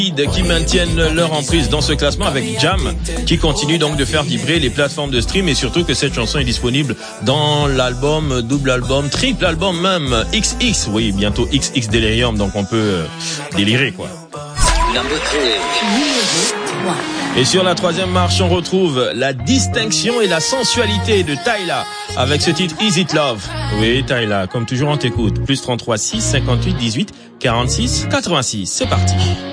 qui maintiennent leur emprise dans ce classement avec Jam qui continue donc de faire vibrer les plateformes de stream et surtout que cette chanson est disponible dans l'album, double album, triple album même, XX, oui bientôt XX Delirium, donc on peut délirer quoi. Et sur la troisième marche, on retrouve la distinction et la sensualité de Tyla avec ce titre Is It Love. Oui, Tyla, comme toujours on t'écoute. Plus 33 6 58 18 46 86. C'est parti.